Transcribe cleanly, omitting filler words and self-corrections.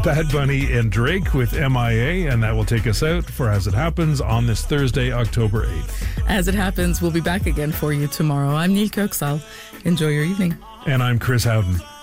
Bad Bunny and Drake with MIA, and that will take us out for As It Happens on this Thursday, October 8th. As It Happens, we'll be back again for you tomorrow. I'm Neil Kirksall. Enjoy your evening. And I'm Chris Howden.